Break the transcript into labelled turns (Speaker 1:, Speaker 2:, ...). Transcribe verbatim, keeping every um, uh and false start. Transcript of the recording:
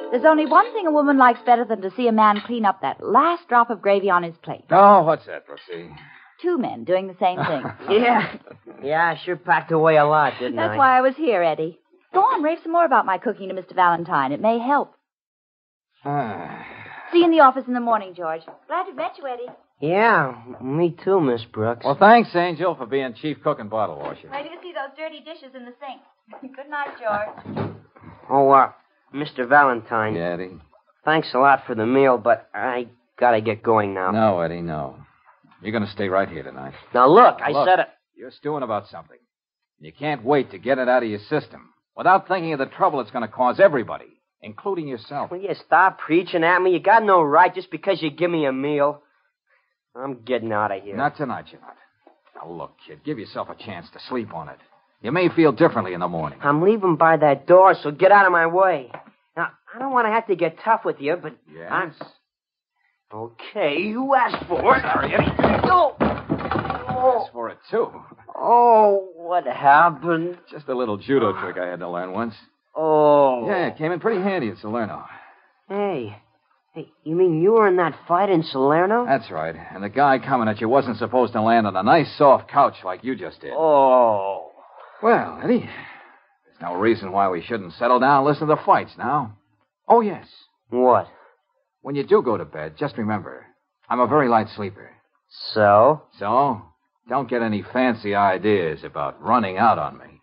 Speaker 1: There's only one thing a woman likes better than to see a man clean up that last drop of gravy on his plate.
Speaker 2: Oh, what's that, Brooksy?
Speaker 1: Two men doing the same thing.
Speaker 3: Yeah. Yeah, I sure packed away a lot, didn't
Speaker 1: That's
Speaker 3: I?
Speaker 1: why I was here, Eddie. Go on, rave some more about my cooking to Mister Valentine. It may help. See you in the office in the morning, George. Glad to met you, Eddie.
Speaker 3: Yeah, me too, Miss Brooks.
Speaker 2: Well, thanks, Angel, for being chief cook and bottle washer.
Speaker 1: Where do you see those dirty dishes in the sink? Good night, George.
Speaker 3: Oh, uh, Mister Valentine.
Speaker 2: Yeah, Eddie?
Speaker 3: Thanks a lot for the meal, but I gotta get going now.
Speaker 2: No, Eddie, no. You're going to stay right here tonight.
Speaker 3: Now, look, I
Speaker 2: look,
Speaker 3: said it.
Speaker 2: You're stewing about something. You can't wait to get it out of your system without thinking of the trouble it's going to cause everybody, including yourself.
Speaker 3: Will you stop preaching at me? You got no right just because you give me a meal. I'm getting out of here.
Speaker 2: Not tonight, you're not. Now, look, kid, give yourself a chance to sleep on it. You may feel differently in the morning.
Speaker 3: I'm leaving by that door, so get out of my way. Now, I don't want to have to get tough with you, but...
Speaker 2: Yes?
Speaker 3: I'm... Okay, you asked for it.
Speaker 2: Sorry, Eddie.
Speaker 3: Oh.
Speaker 2: Oh. Asked for it, too.
Speaker 3: Oh, what happened?
Speaker 2: Just a little judo trick I had to learn once.
Speaker 3: Oh.
Speaker 2: Yeah, it came in pretty handy at Salerno.
Speaker 3: Hey. Hey, you mean you were in that fight in Salerno?
Speaker 2: That's right. And the guy coming at you wasn't supposed to land on a nice soft couch like you just did.
Speaker 3: Oh.
Speaker 2: Well, Eddie, there's no reason why we shouldn't settle down and listen to the fights now. Oh, yes.
Speaker 3: What?
Speaker 2: When you do go to bed, just remember, I'm a very light sleeper.
Speaker 3: So?
Speaker 2: So, don't get any fancy ideas about running out on me.